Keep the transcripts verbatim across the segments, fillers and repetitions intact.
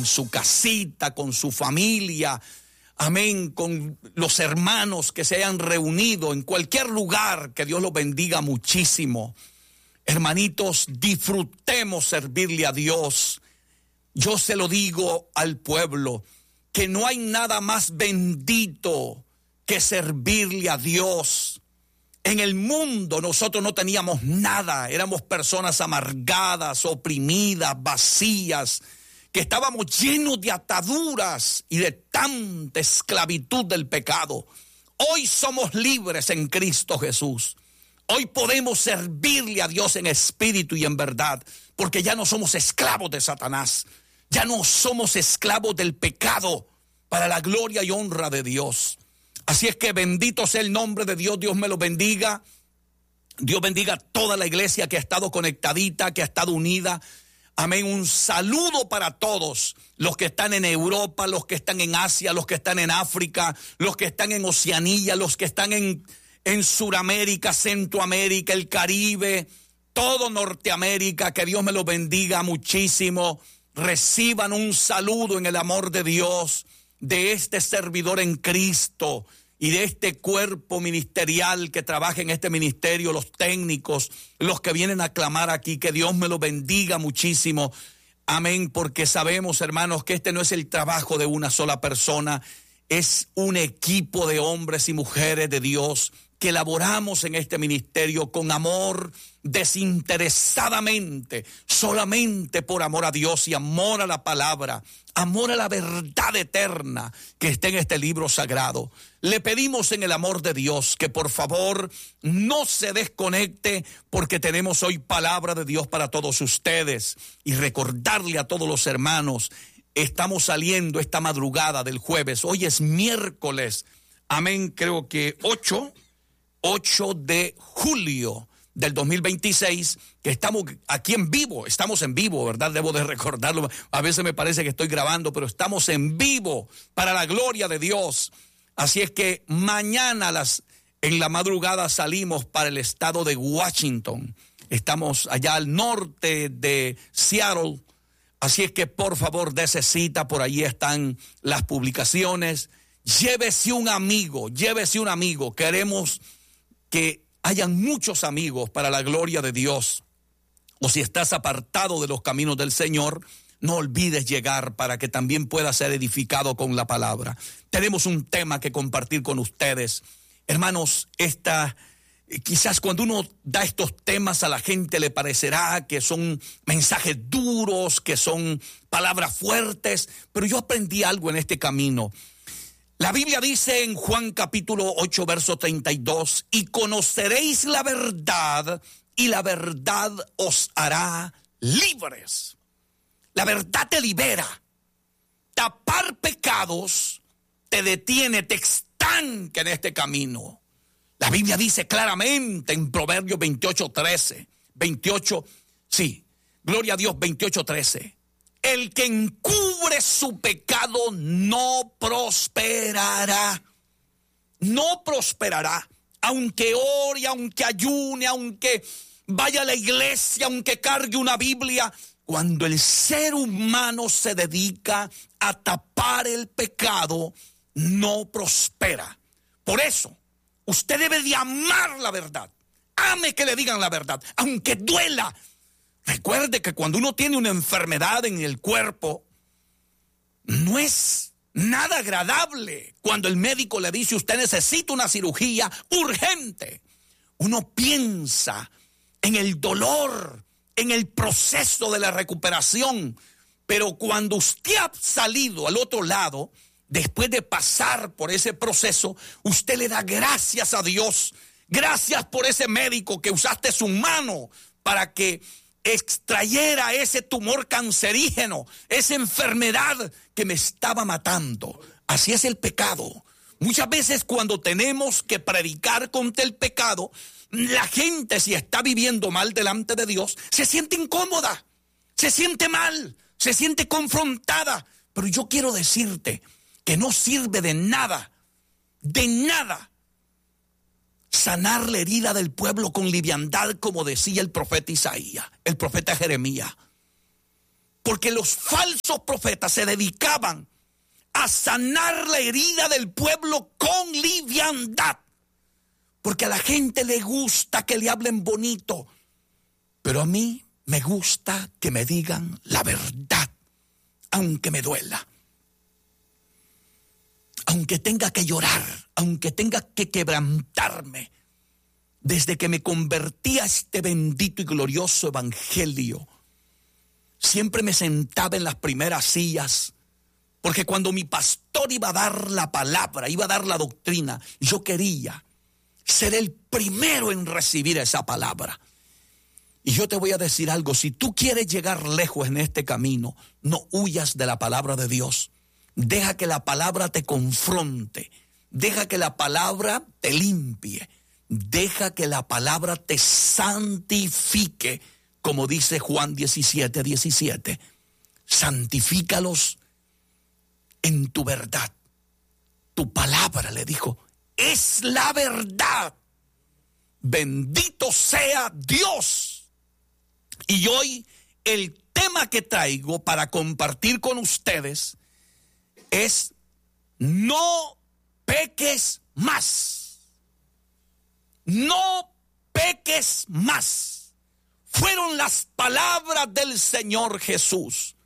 su casita, con su familia, amén, con los hermanos que se hayan reunido en cualquier lugar, que Dios los bendiga muchísimo. Hermanitos, disfrutemos servirle a Dios. Yo se lo digo al pueblo, que no hay nada más bendito que servirle a Dios. En el mundo nosotros no teníamos nada, éramos personas amargadas, oprimidas, vacías, que estábamos llenos de ataduras y de tanta esclavitud del pecado. Hoy somos libres en Cristo Jesús. Hoy podemos servirle a Dios en espíritu y en verdad, porque ya no somos esclavos de Satanás, ya no somos esclavos del pecado, para la gloria y honra de Dios. Así es que bendito sea el nombre de Dios, Dios me lo bendiga. Dios bendiga a toda la iglesia que ha estado conectadita, que ha estado unida. Amén, un saludo para todos los que están en Europa, los que están en Asia, los que están en África, los que están en Oceanía, los que están en, en Suramérica, Centroamérica, el Caribe, todo Norteamérica. Que Dios me lo bendiga muchísimo. Reciban un saludo en el amor de Dios, de este servidor en Cristo y de este cuerpo ministerial que trabaja en este ministerio, los técnicos, los que vienen a clamar aquí. Que Dios me lo bendiga muchísimo. Amén, porque sabemos, hermanos, que este no es el trabajo de una sola persona, es un equipo de hombres y mujeres de Dios que laboramos en este ministerio con amor, desinteresadamente, solamente por amor a Dios y amor a la palabra, amor a la verdad eterna que está en este libro sagrado. Le pedimos en el amor de Dios que por favor no se desconecte, porque tenemos hoy palabra de Dios para todos ustedes. Y recordarle a todos los hermanos, estamos saliendo esta madrugada del jueves, hoy es miércoles, amén, creo que ocho de julio del dos mil veintiséis, que estamos aquí en vivo, estamos en vivo, ¿verdad? Debo de recordarlo, a veces me parece que estoy grabando, pero estamos en vivo para la gloria de Dios. Así es que mañana las, en la madrugada salimos para el estado de Washington, estamos allá al norte de Seattle, así es que por favor dése cita, por allí están las publicaciones. Llévese un amigo, llévese un amigo, queremos que hayan muchos amigos para la gloria de Dios. O si estás apartado de los caminos del Señor, no olvides llegar para que también pueda ser edificado con la palabra. Tenemos un tema que compartir con ustedes. Hermanos, esta, quizás cuando uno da estos temas a la gente le parecerá que son mensajes duros, que son palabras fuertes, pero yo aprendí algo en este camino. La Biblia dice en Juan capítulo ocho, verso treinta y dos, y conoceréis la verdad, y la verdad os hará libres. La verdad te libera. Tapar pecados te detiene, te estanca en este camino. La Biblia dice claramente en Proverbios veintiocho, trece, veintiocho, sí, gloria a Dios, veintiocho, trece. El que encubre su pecado no prosperará. No prosperará. Aunque ore, aunque ayune, aunque vaya a la iglesia, aunque cargue una Biblia. Cuando el ser humano se dedica a tapar el pecado, no prospera. Por eso, usted debe de amar la verdad. Ame que le digan la verdad, aunque duela. Recuerde que cuando uno tiene una enfermedad en el cuerpo, no es nada agradable cuando el médico le dice usted necesita una cirugía urgente. Uno piensa en el dolor, en el proceso de la recuperación, pero cuando usted ha salido al otro lado, después de pasar por ese proceso, usted le da gracias a Dios. Gracias por ese médico que usaste su mano para que extrayera ese tumor cancerígeno, esa enfermedad que me estaba matando. Así es el pecado. Muchas veces cuando tenemos que predicar contra el pecado, la gente, si está viviendo mal delante de Dios, se siente incómoda, se siente mal, se siente confrontada. Pero yo quiero decirte que no sirve de nada, de nada, sanar la herida del pueblo con liviandad, como decía el profeta Isaías, el profeta Jeremías. Porque los falsos profetas se dedicaban a sanar la herida del pueblo con liviandad. Porque a la gente le gusta que le hablen bonito, pero a mí me gusta que me digan la verdad, aunque me duela. Aunque tenga que llorar, aunque tenga que quebrantarme. Desde que me convertí a este bendito y glorioso evangelio, siempre me sentaba en las primeras sillas, porque cuando mi pastor iba a dar la palabra, iba a dar la doctrina, yo quería ser el primero en recibir esa palabra. Y yo te voy a decir algo, si tú quieres llegar lejos en este camino, no huyas de la palabra de Dios. Deja que la palabra te confronte, deja que la palabra te limpie, deja que la palabra te santifique, como dice Juan diecisiete, diecisiete. Santifícalos en tu verdad. Tu palabra, le dijo, es la verdad. Bendito sea Dios. Y hoy el tema que traigo para compartir con ustedes es: no peques más. No peques más. Fueron las palabras del Señor Jesús.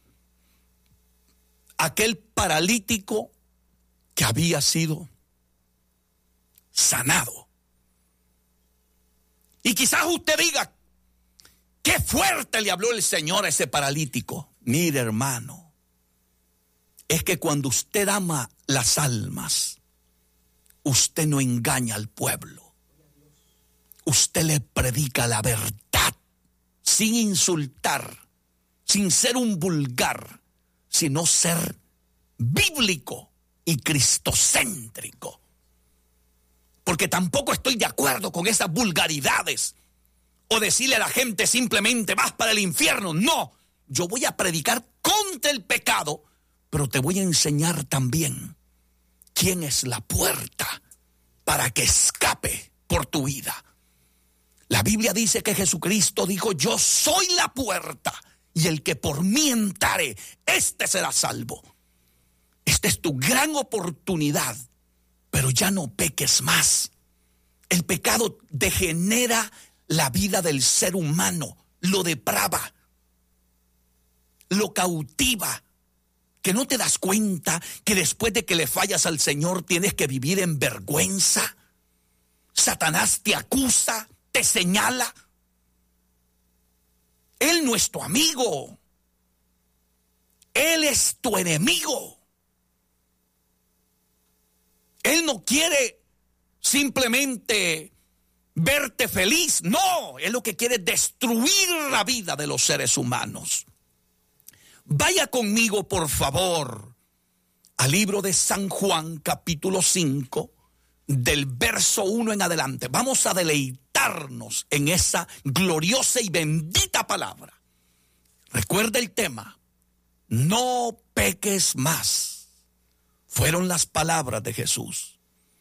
Aquel paralítico que había sido sanado. Y quizás usted diga: qué fuerte le habló el Señor a ese paralítico. Mire, hermano, es que cuando usted ama las almas, usted no engaña al pueblo. Usted le predica la verdad, sin insultar, sin ser un vulgar, sino ser bíblico y cristocéntrico. Porque tampoco estoy de acuerdo con esas vulgaridades o decirle a la gente simplemente vas para el infierno. No, yo voy a predicar contra el pecado, pero te voy a enseñar también quién es la puerta para que escape por tu vida. La Biblia dice que Jesucristo dijo: yo soy la puerta, y el que por mí entrare, este será salvo. Esta es tu gran oportunidad, pero ya no peques más. El pecado degenera la vida del ser humano, lo deprava, lo cautiva. Que no te das cuenta que después de que le fallas al Señor tienes que vivir en vergüenza. Satanás te acusa, te señala. Él no es tu amigo. Él es tu enemigo. Él no quiere simplemente verte feliz. No, él lo que quiere es destruir la vida de los seres humanos. Vaya conmigo, por favor, al libro de San Juan, capítulo cinco, del verso uno en adelante. Vamos a deleitarnos en esa gloriosa y bendita palabra. Recuerda el tema: no peques más. Fueron las palabras de Jesús.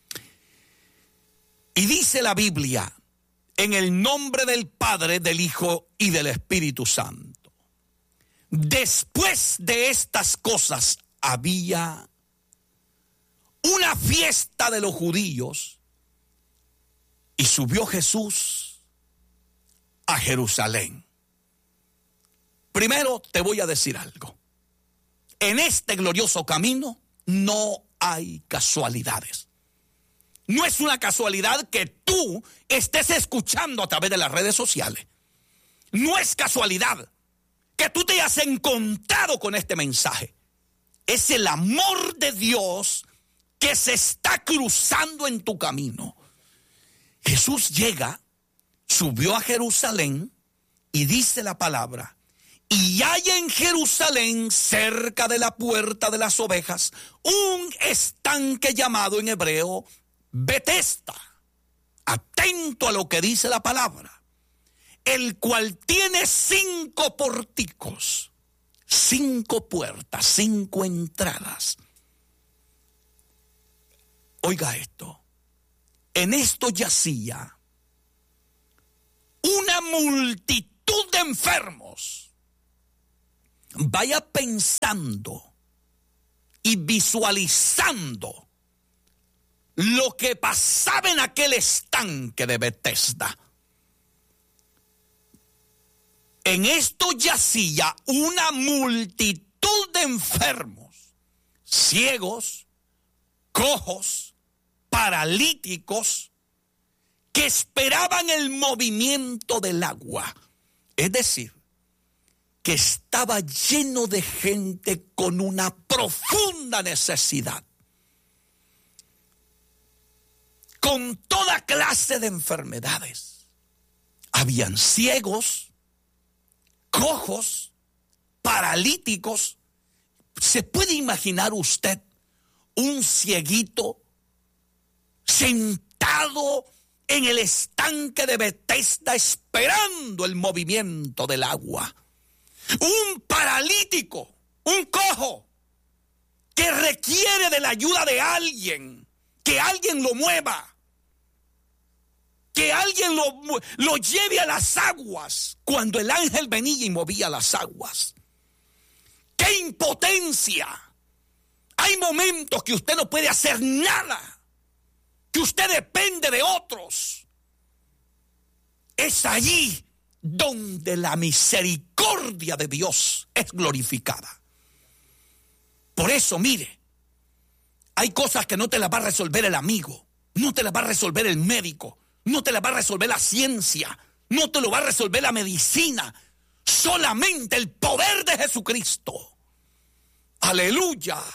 Y dice la Biblia: en el nombre del Padre, del Hijo y del Espíritu Santo. Después de estas cosas había una fiesta de los judíos y subió Jesús a Jerusalén. Primero te voy a decir algo. En este glorioso camino no hay casualidades. No es una casualidad que tú estés escuchando a través de las redes sociales. No es casualidad que tú te hayas encontrado con este mensaje. Es el amor de Dios que se está cruzando en tu camino. Jesús llega, subió a Jerusalén y dice la palabra: y hay en Jerusalén, cerca de la puerta de las ovejas, un estanque llamado en hebreo Betesda. Atento a lo que dice la palabra. El cual tiene cinco porticos, cinco puertas, cinco entradas. Oiga esto. En esto yacía una multitud de enfermos, vaya pensando y visualizando lo que pasaba en aquel estanque de Betesda. En esto yacía una multitud de enfermos, ciegos, cojos, paralíticos, que esperaban el movimiento del agua. Es decir, que estaba lleno de gente con una profunda necesidad, con toda clase de enfermedades. Habían ciegos, cojos, paralíticos. ¿Se puede imaginar usted un cieguito sentado en el estanque de Betesda esperando el movimiento del agua? Un paralítico, un cojo, que requiere de la ayuda de alguien, que alguien lo mueva, que alguien lo, lo lleve a las aguas, cuando el ángel venía y movía las aguas. ¡Qué impotencia! Hay momentos que usted no puede hacer nada, que usted depende de otros. Es allí donde la misericordia de Dios es glorificada. Por eso, mire, hay cosas que no te las va a resolver el amigo, no te las va a resolver el médico, no te las va a resolver la ciencia, no te lo va a resolver la medicina, solamente el poder de Jesucristo. Aleluya.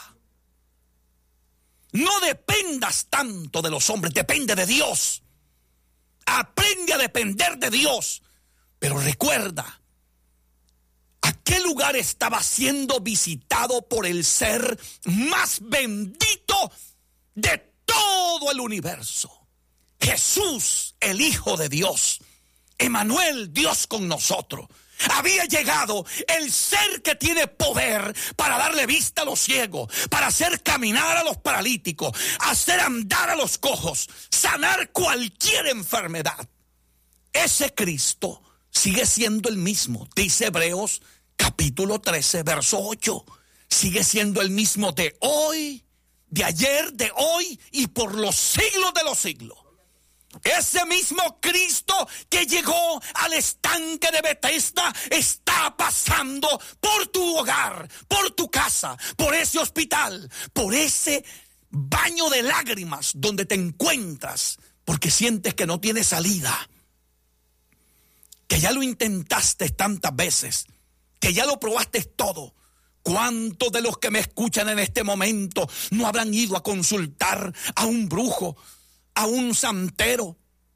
No dependas tanto de los hombres, depende de Dios. Aprende a depender de Dios. Pero recuerda, aquel lugar estaba siendo visitado por el ser más bendito de todo el universo. Jesús, el Hijo de Dios, Emmanuel, Dios con nosotros. Había llegado el ser que tiene poder para darle vista a los ciegos, para hacer caminar a los paralíticos, hacer andar a los cojos, sanar cualquier enfermedad. Ese Cristo sigue siendo el mismo, dice Hebreos capítulo trece, verso ocho. Sigue siendo el mismo de hoy, de ayer, de hoy y por los siglos de los siglos. Ese mismo Cristo que llegó al estanque de Betesda está pasando por tu hogar, por tu casa, por ese hospital, por ese baño de lágrimas donde te encuentras porque sientes que no tienes salida, que ya lo intentaste tantas veces, que ya lo probaste todo. ¿Cuántos de los que me escuchan en este momento no habrán ido a consultar a un brujo, a un santero,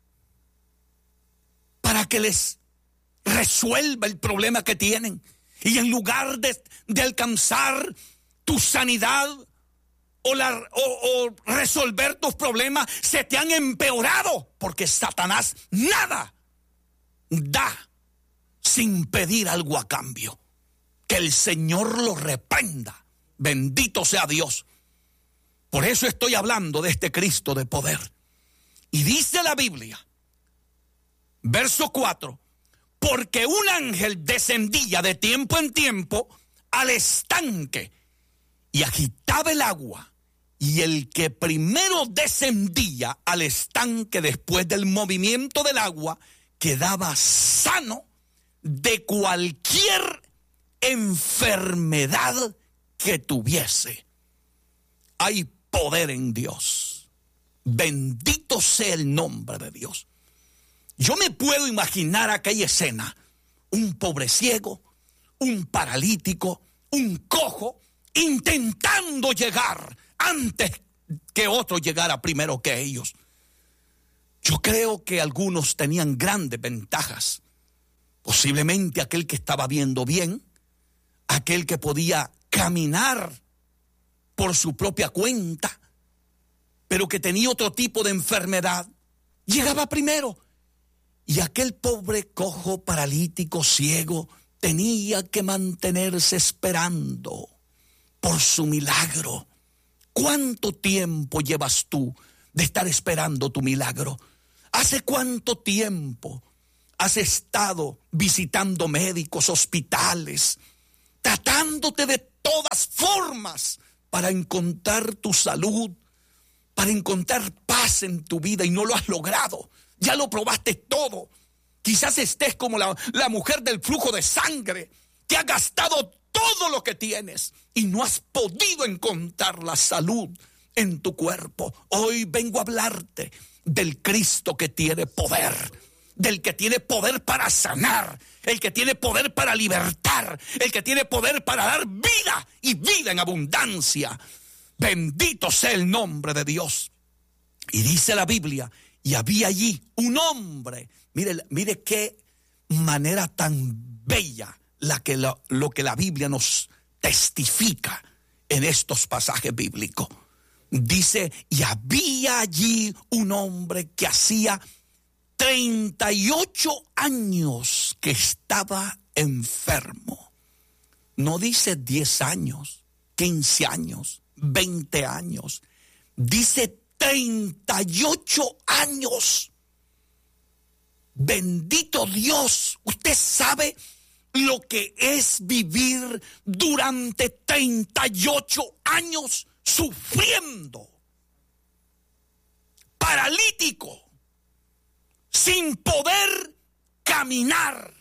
para que les resuelva el problema que tienen? Y en lugar de, de alcanzar tu sanidad o, la, o, o resolver tus problemas, se te han empeorado, porque Satanás nada da sin pedir algo a cambio. Que el Señor lo reprenda. Bendito sea Dios. Por eso estoy hablando de este Cristo de poder. Y dice la Biblia, verso cuatro, porque un ángel descendía de tiempo en tiempo al estanque y agitaba el agua, y el que primero descendía al estanque después del movimiento del agua quedaba sano de cualquier enfermedad que tuviese. Hay poder en Dios. Bendito sea el nombre de Dios. Yo me puedo imaginar aquella escena: un pobre ciego, un paralítico, un cojo, intentando llegar antes que otro llegara primero que ellos. Yo creo que algunos tenían grandes ventajas. Posiblemente aquel que estaba viendo bien, aquel que podía caminar por su propia cuenta, pero que tenía otro tipo de enfermedad, llegaba primero. Y aquel pobre cojo, paralítico, ciego, tenía que mantenerse esperando por su milagro. ¿Cuánto tiempo llevas tú de estar esperando tu milagro? ¿Hace cuánto tiempo has estado visitando médicos, hospitales, tratándote de todas formas para encontrar tu salud, para encontrar paz en tu vida, y no lo has logrado. Ya lo probaste todo. Quizás estés como la, la mujer del flujo de sangre, que ha gastado todo lo que tienes y no has podido encontrar la salud en tu cuerpo. Hoy vengo a hablarte del Cristo que tiene poder, del que tiene poder para sanar, el que tiene poder para libertar, el que tiene poder para dar vida y vida en abundancia. Bendito sea el nombre de Dios. Y dice la Biblia, y había allí un hombre. Mire, mire qué manera tan bella la que lo, lo que la Biblia nos testifica en estos pasajes bíblicos. Dice, y había allí un hombre que hacía treinta y ocho años que estaba enfermo. No dice diez años, quince años, veinte años. Dice treinta y ocho años. Bendito Dios. Usted sabe lo que es vivir durante treinta y ocho años sufriendo, paralítico, sin poder caminar.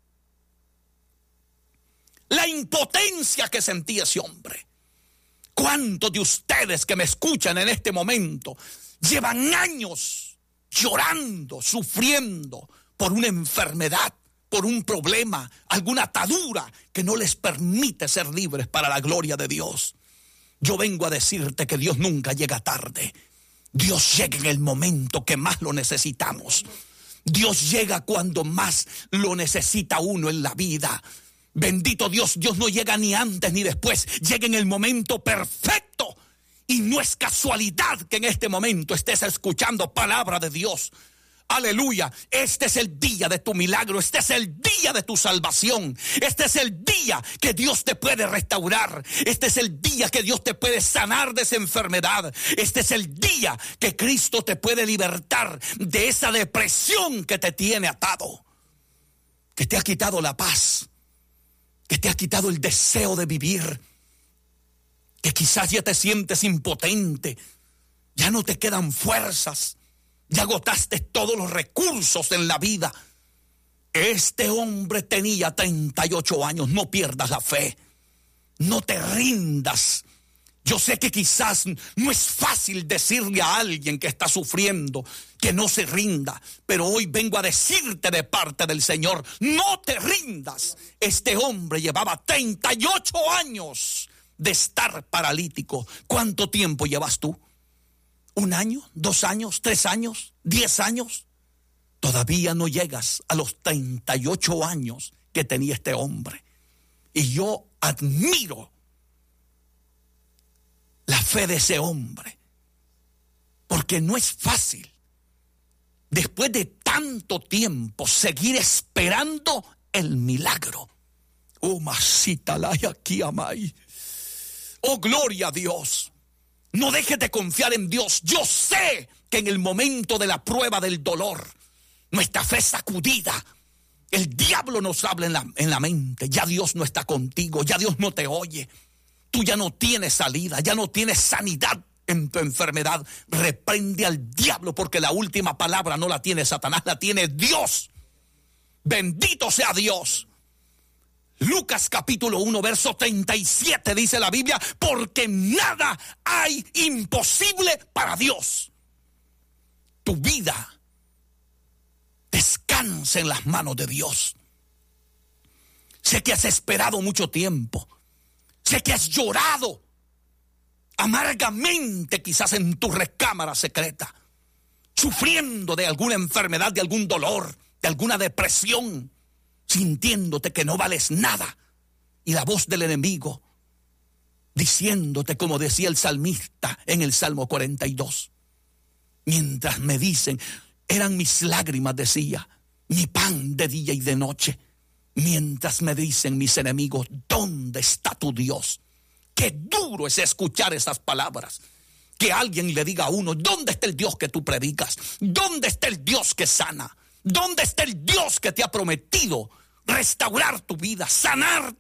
La impotencia que sentía ese hombre. ¿Cuántos de ustedes que me escuchan en este momento llevan años llorando, sufriendo por una enfermedad, por un problema, alguna atadura que no les permite ser libres para la gloria de Dios? Yo vengo a decirte que Dios nunca llega tarde. Dios llega en el momento que más lo necesitamos. Dios llega cuando más lo necesita uno en la vida. Bendito Dios, Dios no llega ni antes ni después, llega en el momento perfecto. Y no es casualidad que en este momento estés escuchando palabra de Dios. Aleluya, este es el día de tu milagro, este es el día de tu salvación, este es el día que Dios te puede restaurar, este es el día que Dios te puede sanar de esa enfermedad, este es el día que Cristo te puede libertar de esa depresión que te tiene atado, que te ha quitado la paz, que te ha quitado el deseo de vivir, que quizás ya te sientes impotente, ya no te quedan fuerzas. Ya agotaste todos los recursos en la vida. Este hombre tenía treinta y ocho años. No pierdas la fe. No te rindas. Yo sé que quizás no es fácil decirle a alguien que está sufriendo que no se rinda, pero hoy vengo a decirte de parte del Señor, no te rindas. Este hombre llevaba treinta y ocho años de estar paralítico. ¿Cuánto tiempo llevas tú? ¿Un año? ¿Dos años? ¿Tres años? ¿Diez años? Todavía no llegas a los treinta y ocho años que tenía este hombre. Y yo admiro la fe de ese hombre, porque no es fácil, después de tanto tiempo, seguir esperando el milagro. Oh, masita la aquí amai. Oh, gloria a Dios. No dejes de confiar en Dios. Yo sé que en el momento de la prueba del dolor, nuestra fe es sacudida. El diablo nos habla en la, en la mente. Ya Dios no está contigo, ya Dios no te oye. Tú ya no tienes salida, ya no tienes sanidad en tu enfermedad. Reprende al diablo, porque la última palabra no la tiene Satanás, la tiene Dios. Bendito sea Dios. Lucas capítulo uno, verso treinta y siete dice la Biblia, porque nada hay imposible para Dios. Tu vida descansa en las manos de Dios. Sé que has esperado mucho tiempo. Sé que has llorado amargamente, quizás en tu recámara secreta, sufriendo de alguna enfermedad, de algún dolor, de alguna depresión, sintiéndote que no vales nada, y la voz del enemigo diciéndote, como decía el salmista en el Salmo cuarenta y dos, mientras me dicen, eran mis lágrimas, decía, mi pan de día y de noche, mientras me dicen mis enemigos, ¿dónde está tu Dios? Qué duro es escuchar esas palabras, que alguien le diga a uno, ¿dónde está el Dios que tú predicas? ¿Dónde está el Dios que sana? ¿Dónde está el Dios que te ha prometido restaurar tu vida, sanarte?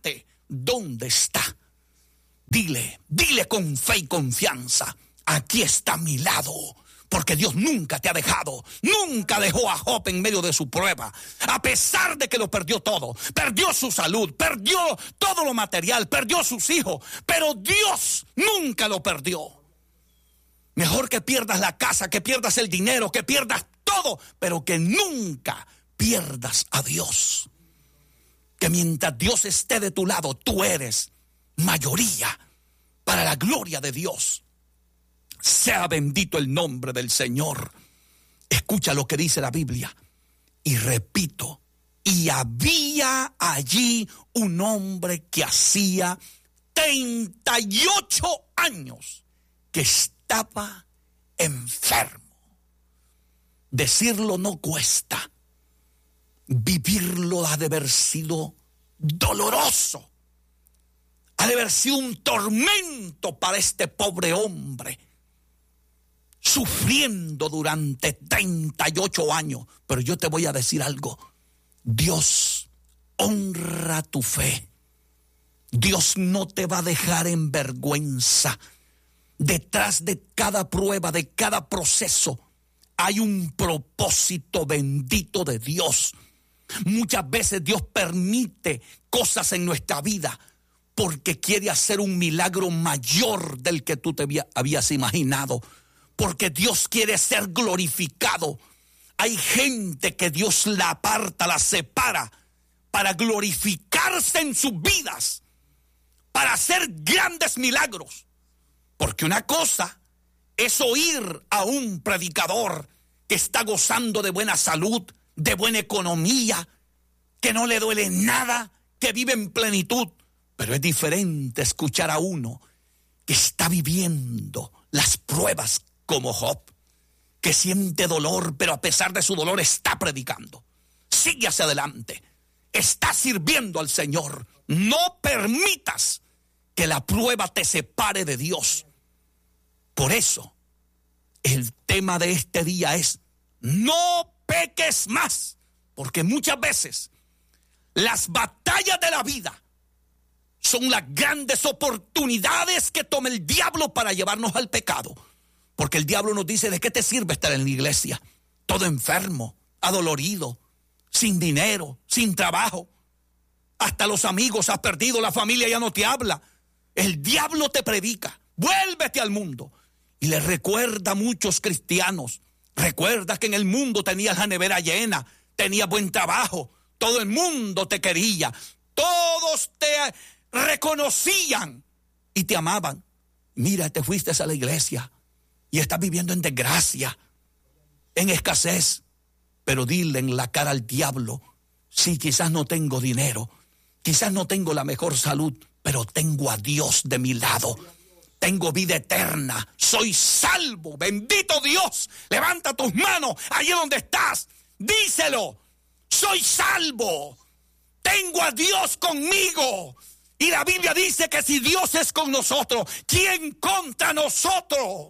¿dónde está? Dile, dile con fe y confianza, aquí está a mi lado. Porque Dios nunca te ha dejado, nunca dejó a Job en medio de su prueba. A pesar de que lo perdió todo, perdió su salud, perdió todo lo material, perdió sus hijos. Pero Dios nunca lo perdió. Mejor que pierdas la casa, que pierdas el dinero, que pierdas todo, pero que nunca pierdas a Dios. Que mientras Dios esté de tu lado, tú eres mayoría para la gloria de Dios. Sea bendito el nombre del Señor. Escucha lo que dice la Biblia. Y repito, y había allí un hombre que hacía treinta y ocho años que estaba enfermo. Decirlo no cuesta. Vivirlo ha de haber sido doloroso. Ha de haber sido un tormento para este pobre hombre. Sufriendo durante treinta y ocho años. Pero yo te voy a decir algo. Dios honra tu fe. Dios no te va a dejar en vergüenza. Detrás de cada prueba, de cada proceso, hay un propósito bendito de Dios. Muchas veces Dios permite cosas en nuestra vida porque quiere hacer un milagro mayor del que tú te habías imaginado. Porque Dios quiere ser glorificado. Hay gente que Dios la aparta, la separa para glorificarse en sus vidas, para hacer grandes milagros. Porque una cosa es oír a un predicador que está gozando de buena salud, de buena economía, que no le duele nada, que vive en plenitud. Pero es diferente escuchar a uno que está viviendo las pruebas como Job, que siente dolor, pero a pesar de su dolor está predicando. Sigue hacia adelante. Está sirviendo al Señor. No permitas que la prueba te separe de Dios. Por eso, el tema de este día es: no peques más. Porque muchas veces las batallas de la vida son las grandes oportunidades que toma el diablo para llevarnos al pecado. Porque el diablo nos dice: ¿de qué te sirve estar en la iglesia? Todo enfermo, adolorido, sin dinero, sin trabajo. Hasta los amigos has perdido, la familia ya no te habla. El diablo te predica: vuélvete al mundo. Y le recuerda a muchos cristianos: recuerda que en el mundo tenías la nevera llena, tenías buen trabajo, todo el mundo te quería, todos te reconocían y te amaban. Mira, te fuiste a la iglesia y estás viviendo en desgracia, en escasez. Pero dile en la cara al diablo: sí, quizás no tengo dinero, quizás no tengo la mejor salud, pero tengo a Dios de mi lado. Tengo vida eterna, soy salvo, bendito Dios. Levanta tus manos allí donde estás, díselo: soy salvo, tengo a Dios conmigo. Y la Biblia dice que si Dios es con nosotros, ¿quién contra nosotros?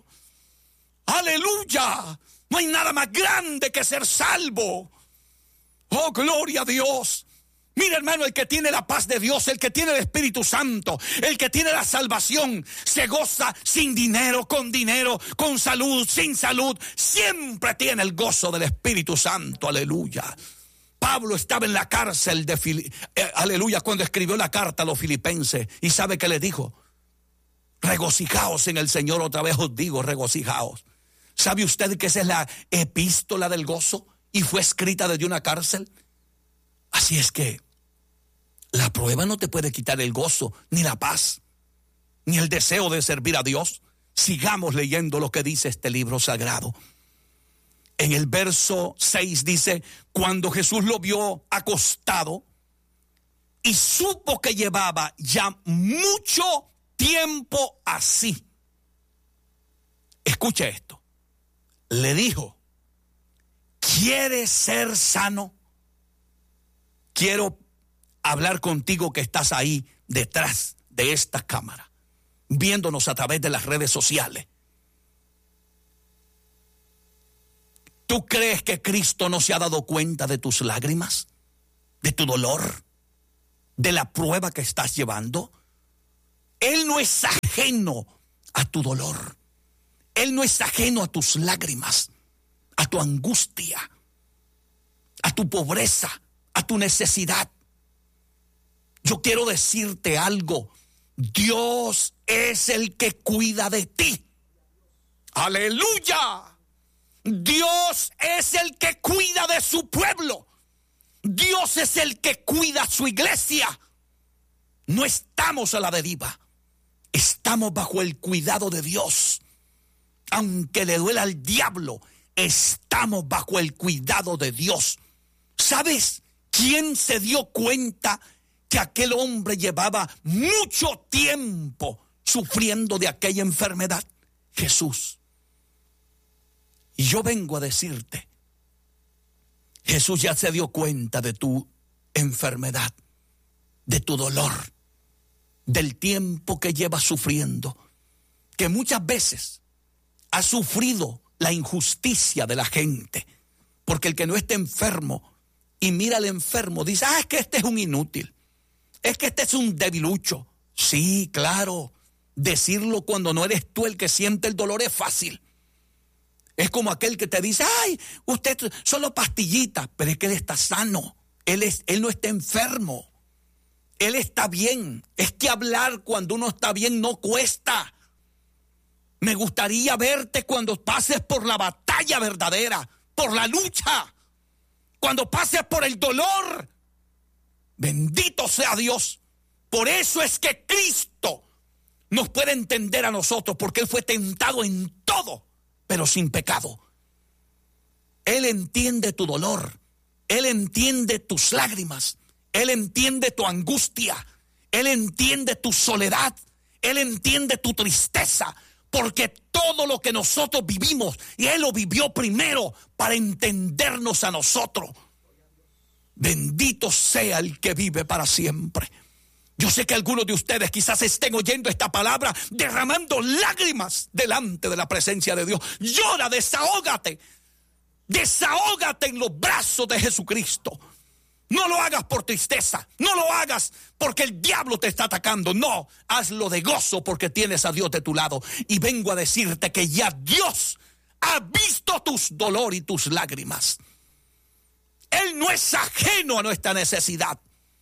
Aleluya. No hay nada más grande que ser salvo. Oh, gloria a Dios. Mira, hermano, el que tiene la paz de Dios, el que tiene el Espíritu Santo, el que tiene la salvación, se goza sin dinero, con dinero, con salud, sin salud. Siempre tiene el gozo del Espíritu Santo. Aleluya. Pablo estaba en la cárcel de Fili- eh, aleluya, cuando escribió la carta a los filipenses. ¿Y sabe qué le dijo? Regocijaos en el Señor. Otra vez os digo, regocijaos. ¿Sabe usted que esa es la epístola del gozo? Y fue escrita desde una cárcel. Así es que la prueba no te puede quitar el gozo, ni la paz, ni el deseo de servir a Dios. Sigamos leyendo lo que dice este libro sagrado. En el verso seis dice: cuando Jesús lo vio acostado y supo que llevaba ya mucho tiempo así. Escucha esto. Le dijo: ¿quieres ser sano? Quiero hablar contigo que estás ahí detrás de esta cámara, viéndonos a través de las redes sociales. ¿Tú crees que Cristo no se ha dado cuenta de tus lágrimas, de tu dolor? de la prueba que estás llevando. Él no es ajeno a tu dolor. Él no es ajeno a tus lágrimas, a tu angustia, a tu pobreza, a tu necesidad. Yo quiero decirte algo. Dios es el que cuida de ti. ¡Aleluya! Dios es el que cuida de su pueblo. Dios es el que cuida a su iglesia. No estamos a la deriva. Estamos bajo el cuidado de Dios. Aunque le duela al diablo, estamos bajo el cuidado de Dios. ¿Sabes quién se dio cuenta que aquel hombre llevaba mucho tiempo sufriendo de aquella enfermedad? Jesús. Y yo vengo a decirte, Jesús ya se dio cuenta de tu enfermedad, de tu dolor, del tiempo que llevas sufriendo, que muchas veces has sufrido la injusticia de la gente, porque el que no esté enfermo y mira al enfermo dice, ah, es que este es un inútil, es que este es un debilucho. Sí, claro, decirlo cuando no eres tú el que siente el dolor es fácil. Es como aquel que te dice, ay, usted solo pastillitas, pero es que él está sano, él, es, él no está enfermo, él está bien. Es que hablar cuando uno está bien no cuesta. Me gustaría verte cuando pases por la batalla verdadera, por la lucha, cuando pases por el dolor. Bendito sea Dios. Por eso es que Cristo nos puede entender a nosotros, porque Él fue tentado en todo, pero sin pecado. Él entiende tu dolor, Él entiende tus lágrimas, Él entiende tu angustia, Él entiende tu soledad, Él entiende tu tristeza, porque todo lo que nosotros vivimos, y Él lo vivió primero para entendernos a nosotros. Bendito sea el que vive para siempre. Yo sé que algunos de ustedes quizás estén oyendo esta palabra derramando lágrimas delante de la presencia de Dios. Llora, desahógate. Desahógate en los brazos de Jesucristo. No lo hagas por tristeza. No lo hagas porque el diablo te está atacando. No, hazlo de gozo porque tienes a Dios de tu lado. Y vengo a decirte que ya Dios ha visto tus dolor y tus lágrimas. Él no es ajeno a nuestra necesidad.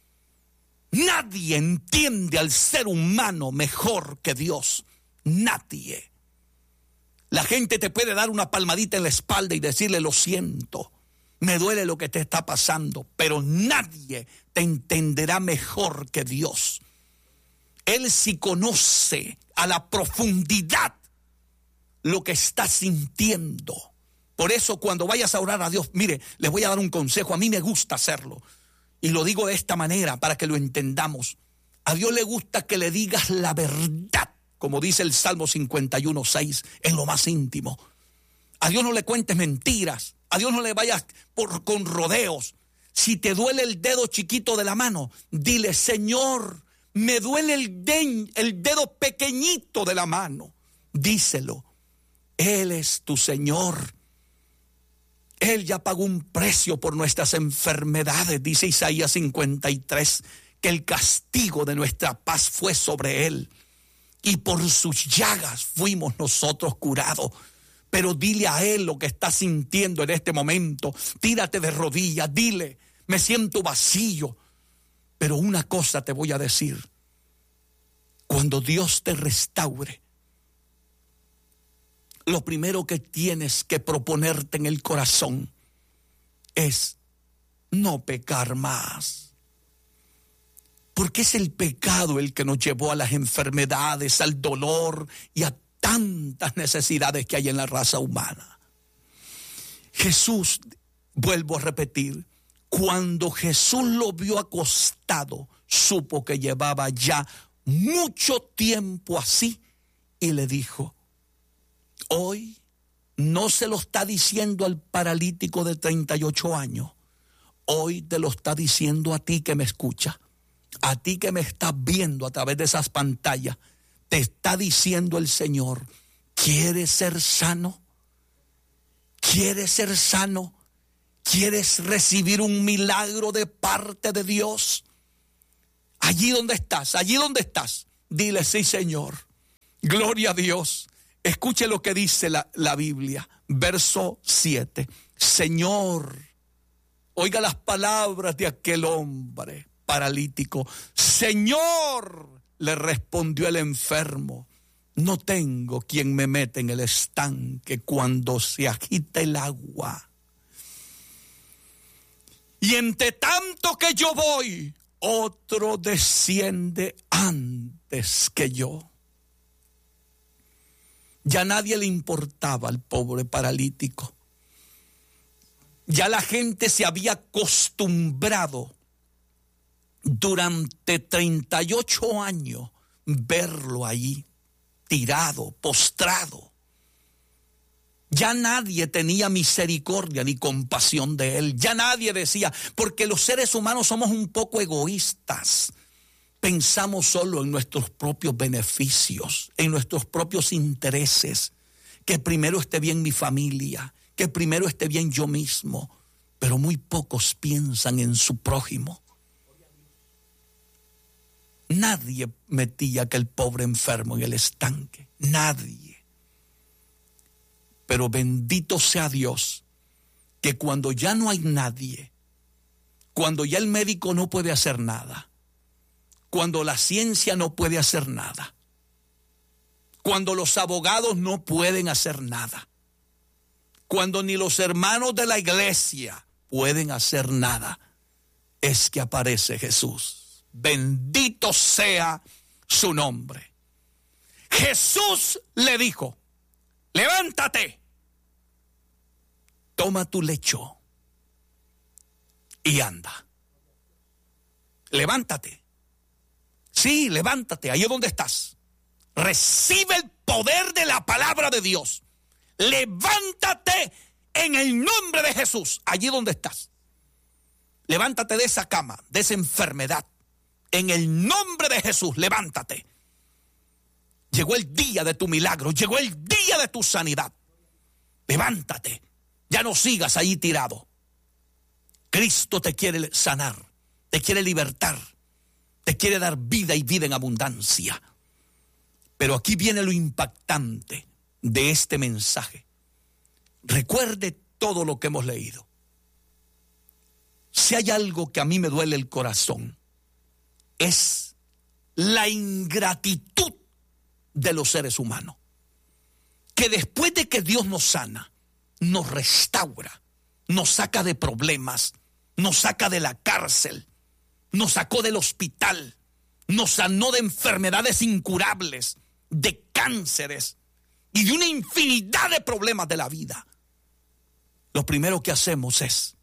Nadie entiende al ser humano mejor que Dios. Nadie. La gente te puede dar una palmadita en la espalda y decirle, lo siento, me duele lo que te está pasando, pero nadie te entenderá mejor que Dios. Él sí conoce a la profundidad lo que estás sintiendo. Por eso cuando vayas a orar a Dios, mire, les voy a dar un consejo, a mí me gusta hacerlo. Y lo digo de esta manera para que lo entendamos. A Dios le gusta que le digas la verdad, como dice el Salmo cincuenta y uno, seis, en lo más íntimo. A Dios no le cuentes mentiras. A Dios no le vayas por, con rodeos. Si te duele el dedo chiquito de la mano, dile, Señor, me duele el, de, el dedo pequeñito de la mano. Díselo. Él es tu Señor. Él ya pagó un precio por nuestras enfermedades, dice Isaías cincuenta y tres, que el castigo de nuestra paz fue sobre Él, y por sus llagas fuimos nosotros curados. Pero dile a Él lo que estás sintiendo en este momento, tírate de rodillas, dile, me siento vacío. Pero una cosa te voy a decir, cuando Dios te restaure, lo primero que tienes que proponerte en el corazón es no pecar más. Porque es el pecado el que nos llevó a las enfermedades, al dolor y a tantas necesidades que hay en la raza humana. Jesús, vuelvo a repetir, cuando Jesús lo vio acostado, supo que llevaba ya mucho tiempo así y le dijo, hoy no se lo está diciendo al paralítico de treinta y ocho años. Hoy te lo está diciendo a ti que me escuchas, a ti que me estás viendo a través de esas pantallas. Te está diciendo el Señor, ¿quieres ser sano? ¿Quieres ser sano? ¿Quieres recibir un milagro de parte de Dios? allí donde estás, allí donde estás, dile: sí, Señor. Gloria a Dios. Escuche lo que dice la, la Biblia, verso siete. Señor, oiga las palabras de aquel hombre paralítico. Señor, le respondió el enfermo, no tengo quien me meta en el estanque cuando se agita el agua. Y entre tanto que yo voy, otro desciende antes que yo. Ya nadie le importaba al pobre paralítico. Ya la gente se había acostumbrado durante treinta y ocho años verlo allí, tirado, postrado. Ya nadie tenía misericordia ni compasión de él. Ya nadie decía, porque los seres humanos somos un poco egoístas. Pensamos solo en nuestros propios beneficios, en nuestros propios intereses. Que primero esté bien mi familia, que primero esté bien yo mismo. Pero muy pocos piensan en su prójimo. Nadie metía a aquel pobre enfermo en el estanque. Nadie. Pero bendito sea Dios, que cuando ya no hay nadie, cuando ya el médico no puede hacer nada, cuando la ciencia no puede hacer nada, cuando los abogados no pueden hacer nada, cuando ni los hermanos de la iglesia pueden hacer nada, es que aparece Jesús. Bendito sea su nombre. Jesús le dijo: levántate, toma tu lecho y anda. Levántate. Sí, levántate, ahí es donde estás. Recibe el poder de la palabra de Dios. Levántate en el nombre de Jesús, allí donde estás. Levántate de esa cama, de esa enfermedad. En el nombre de Jesús, levántate. Llegó el día de tu milagro, llegó el día de tu sanidad. Levántate, ya no sigas ahí tirado. Cristo te quiere sanar, te quiere libertar, te quiere dar vida y vida en abundancia. Pero aquí viene lo impactante de este mensaje. Recuerde todo lo que hemos leído. Si hay algo que a mí me duele el corazón, es la ingratitud de los seres humanos. Que después de que Dios nos sana, nos restaura, nos saca de problemas, nos saca de la cárcel, nos sacó del hospital, nos sanó de enfermedades incurables, de cánceres y de una infinidad de problemas de la vida. Lo primero que hacemos es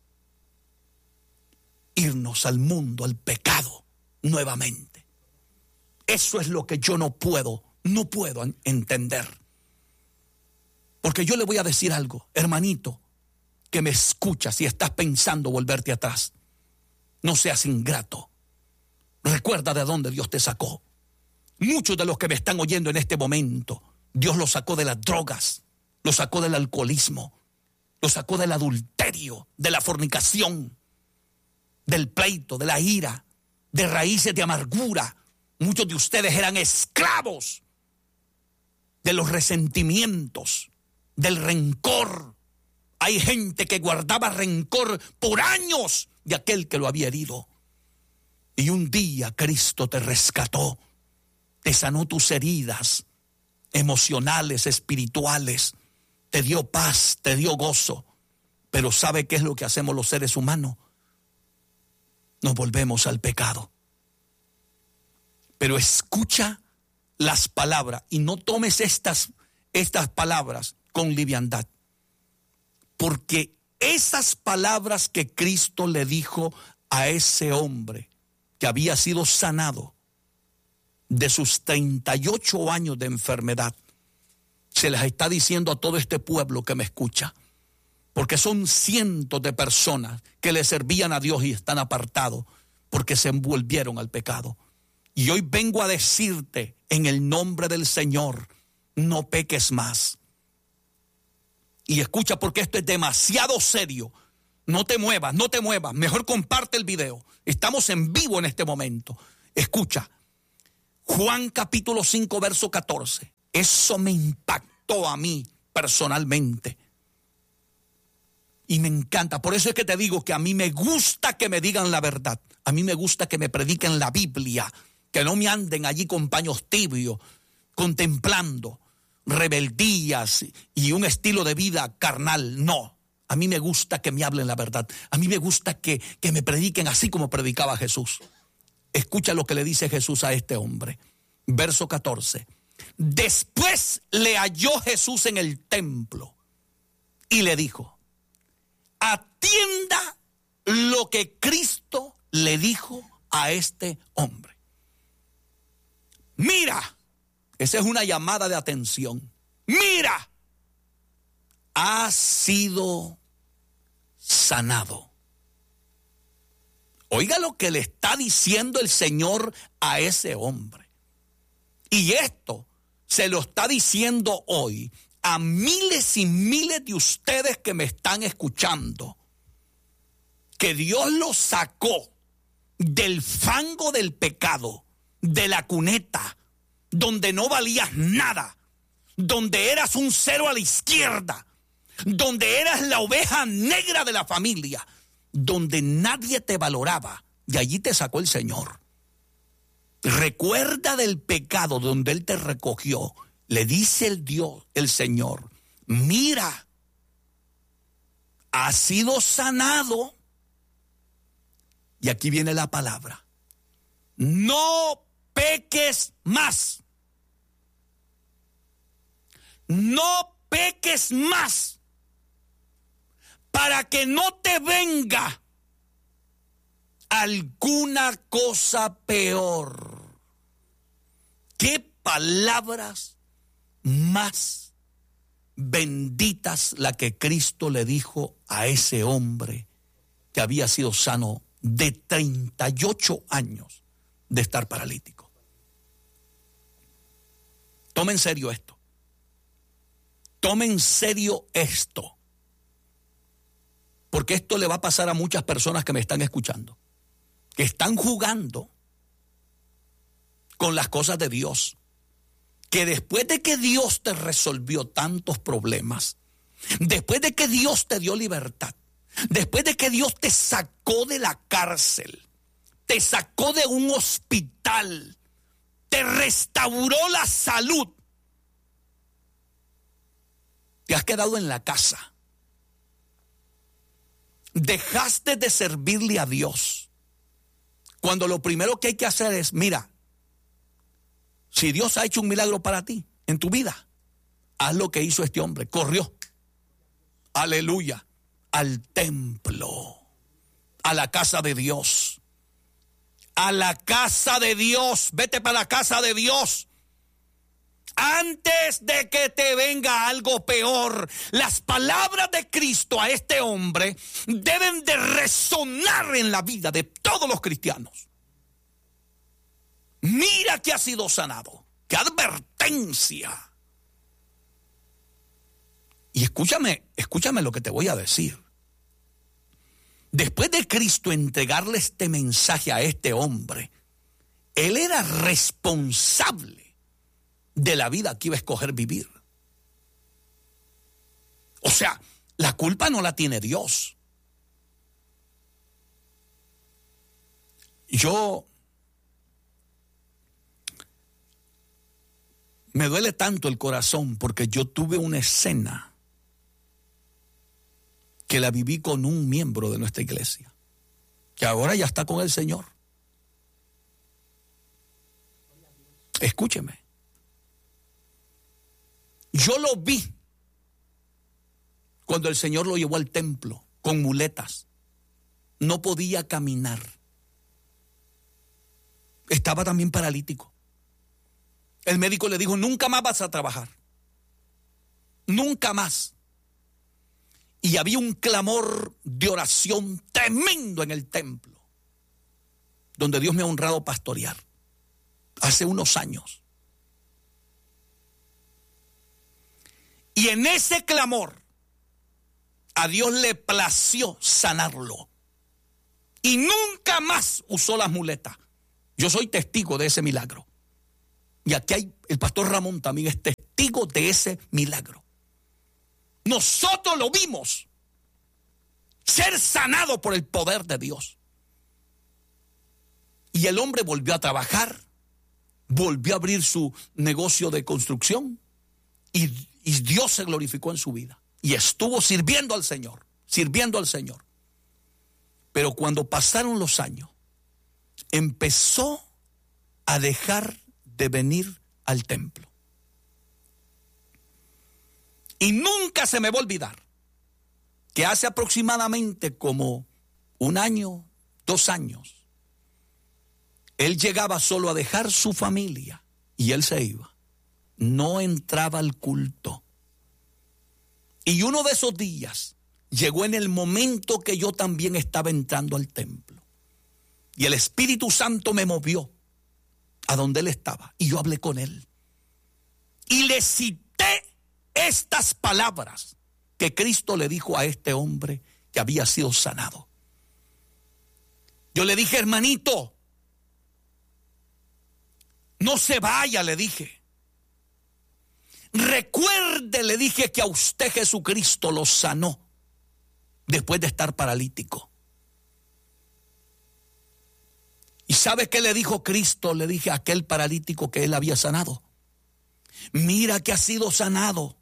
irnos al mundo, al pecado, nuevamente. Eso es lo que yo no puedo, no puedo entender. Porque yo le voy a decir algo, hermanito, que me escuchas si estás pensando volverte atrás. No seas ingrato. Recuerda de dónde Dios te sacó. Muchos de los que me están oyendo en este momento, Dios los sacó de las drogas, los sacó del alcoholismo, los sacó del adulterio, de la fornicación, del pleito, de la ira, de raíces de amargura. Muchos de ustedes eran esclavos de los resentimientos, del rencor. Hay gente que guardaba rencor por años de aquel que lo había herido. Y un día Cristo te rescató, te sanó tus heridas emocionales, espirituales, te dio paz, te dio gozo. Pero ¿sabe qué es lo que hacemos los seres humanos? Nos volvemos al pecado. Pero escucha las palabras y no tomes estas, estas palabras con liviandad. Porque esas palabras que Cristo le dijo a ese hombre que había sido sanado de sus treinta y ocho años de enfermedad, se les está diciendo a todo este pueblo que me escucha. Porque son cientos de personas que le servían a Dios y están apartados porque se envolvieron al pecado. Y hoy vengo a decirte en el nombre del Señor, no peques más. Y escucha, porque esto es demasiado serio. No te muevas, no te muevas. Mejor comparte el video. Estamos en vivo en este momento. Escucha, Juan capítulo cinco, verso catorce. Eso me impactó a mí personalmente. Y me encanta. Por eso es que te digo que a mí me gusta que me digan la verdad. A mí me gusta que me prediquen la Biblia. Que no me anden allí con paños tibios, contemplando rebeldías y un estilo de vida carnal. No. A mí me gusta que me hablen la verdad. A mí me gusta que, que me prediquen así como predicaba Jesús. Escucha lo que le dice Jesús a este hombre. Verso catorce. Después le halló Jesús en el templo y le dijo: atienda lo que Cristo le dijo a este hombre. Mira, esa es una llamada de atención. Mira, ha sido sanado. Oiga lo que le está diciendo el Señor a ese hombre. Y esto se lo está diciendo hoy a miles y miles de ustedes que me están escuchando. Que Dios los sacó del fango del pecado, de la cuneta, donde no valías nada, donde eras un cero a la izquierda, donde eras la oveja negra de la familia, donde nadie te valoraba, y allí te sacó el Señor. Recuerda del pecado donde Él te recogió. Le dice el Dios, el Señor: mira, has sido sanado. Y aquí viene la palabra: no peques más. No peques más, para que no te venga alguna cosa peor. ¿Qué palabras más benditas la que Cristo le dijo a ese hombre que había sido sano de treinta y ocho años de estar paralítico? Toma en serio esto. Toma en serio esto. Porque esto le va a pasar a muchas personas que me están escuchando, que están jugando con las cosas de Dios. Que después de que Dios te resolvió tantos problemas, después de que Dios te dio libertad, después de que Dios te sacó de la cárcel, te sacó de un hospital, te restauró la salud, te has quedado en la casa, dejaste de servirle a Dios, cuando lo primero que hay que hacer es: mira, si Dios ha hecho un milagro para ti en tu vida, haz lo que hizo este hombre. Corrió, aleluya, al templo, a la casa de Dios, a la casa de Dios. Vete para la casa de Dios antes de que te venga algo peor. Las palabras de Cristo a este hombre deben de resonar en la vida de todos los cristianos. Mira que ha sido sanado. ¡Qué advertencia! Y escúchame, escúchame lo que te voy a decir. Después de Cristo entregarle este mensaje a este hombre, él era responsable de la vida que iba a escoger vivir. O sea, la culpa no la tiene Dios. Yo me duele tanto el corazón porque yo tuve una escena que la viví con un miembro de nuestra iglesia, que ahora ya está con el Señor. Escúcheme. Yo lo vi cuando el Señor lo llevó al templo con muletas. No podía caminar. Estaba también paralítico. El médico le dijo: nunca más vas a trabajar. Nunca más. Y había un clamor de oración tremendo en el templo, donde Dios me ha honrado pastorear hace unos años. Y en ese clamor a Dios le plació sanarlo. Y nunca más usó las muletas. Yo soy testigo de ese milagro. Y aquí hay, el pastor Ramón también es testigo de ese milagro. Nosotros lo vimos ser sanado por el poder de Dios. Y el hombre volvió a trabajar, volvió a abrir su negocio de construcción y, y Dios se glorificó en su vida. Y estuvo sirviendo al Señor, sirviendo al Señor. Pero cuando pasaron los años, empezó a dejar de venir al templo. Y nunca se me va a olvidar que hace aproximadamente como un año, dos años, él llegaba solo a dejar su familia y él se iba. No entraba al culto. Y uno de esos días llegó en el momento que yo también estaba entrando al templo. Y el Espíritu Santo me movió a donde él estaba. Y yo hablé con él. Y le cité estas palabras que Cristo le dijo a este hombre que había sido sanado. Yo le dije, hermanito, no se vaya, le dije. Recuerde, le dije, que a usted Jesucristo lo sanó después de estar paralítico. ¿Y sabe qué le dijo Cristo? Le dije a aquel paralítico que él había sanado. Mira que has sido sanado.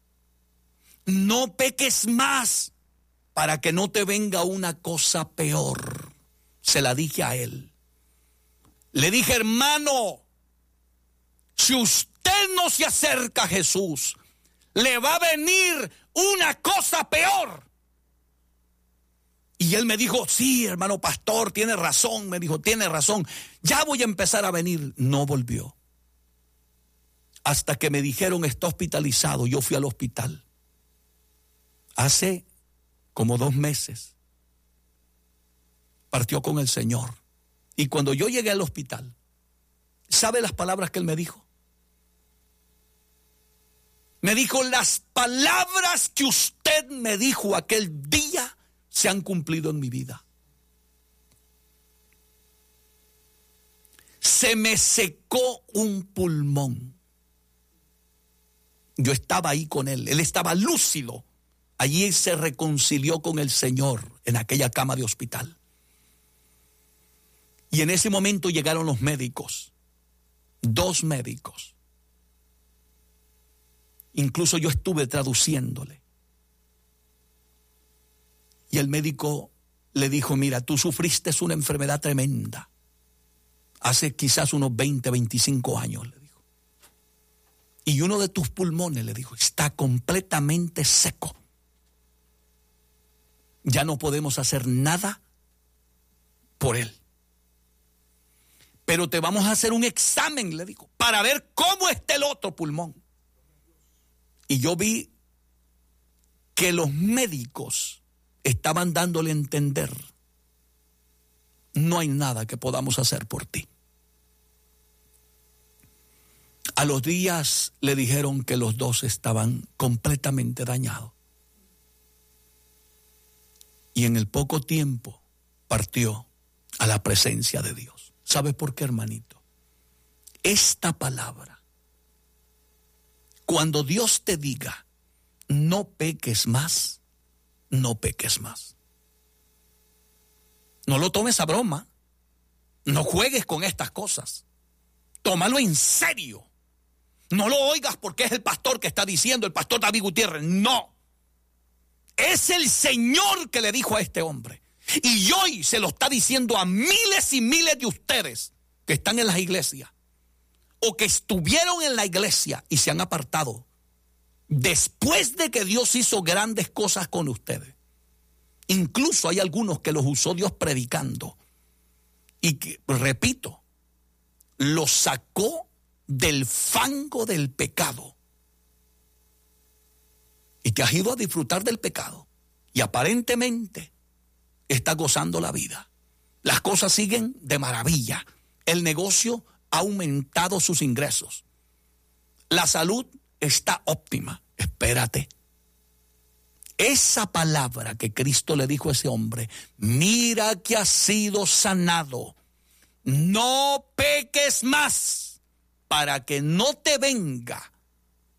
No peques más para que no te venga una cosa peor. Se la dije a él. Le dije, hermano, si usted no se acerca a Jesús, le va a venir una cosa peor. Y él me dijo, sí, hermano pastor, tiene razón. Me dijo, tiene razón. Ya voy a empezar a venir. No volvió. Hasta que me dijeron, está hospitalizado. Yo fui al hospital. Hace como dos meses. Partió con el Señor. Y cuando yo llegué al hospital, ¿sabe las palabras que él me dijo? Me dijo, las palabras que usted me dijo aquel día se han cumplido en mi vida. Se me secó un pulmón. Yo estaba ahí con él, él estaba lúcido. Allí se reconcilió con el Señor en aquella cama de hospital. Y en ese momento llegaron los médicos, dos médicos. Incluso yo estuve traduciéndole. Y el médico le dijo, mira, tú sufriste una enfermedad tremenda. Hace quizás unos veinte, veinticinco años, le dijo. Y uno de tus pulmones, le dijo, está completamente seco. Ya no podemos hacer nada por él. Pero te vamos a hacer un examen, le dijo, para ver cómo está el otro pulmón. Y yo vi que los médicos estaban dándole a entender, no hay nada que podamos hacer por ti. A los días le dijeron que los dos estaban completamente dañados. Y en el poco tiempo partió a la presencia de Dios. ¿Sabe por qué, hermanito? Esta palabra, cuando Dios te diga, no peques más, no peques más. No lo tomes a broma. No juegues con estas cosas. Tómalo en serio. No lo oigas porque es el pastor que está diciendo, el pastor David Gutiérrez. No. Es el Señor que le dijo a este hombre. Y hoy se lo está diciendo a miles y miles de ustedes que están en las iglesias o que estuvieron en la iglesia y se han apartado después de que Dios hizo grandes cosas con ustedes. Incluso hay algunos que los usó Dios predicando y que, repito, los sacó del fango del pecado y que has ido a disfrutar del pecado y aparentemente está gozando la vida. Las cosas siguen de maravilla. El negocio ha aumentado sus ingresos. La salud está óptima. Espérate. Esa palabra que Cristo le dijo a ese hombre, mira que has sido sanado, no peques más para que no te venga